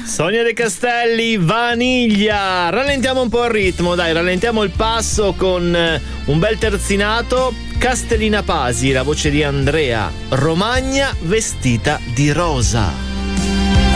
Sonia De Castelli, Vaniglia. Rallentiamo un po' il ritmo, dai, rallentiamo il passo con un bel terzinato. Castellina Pasi, la voce di Andrea, Romagna vestita di rosa.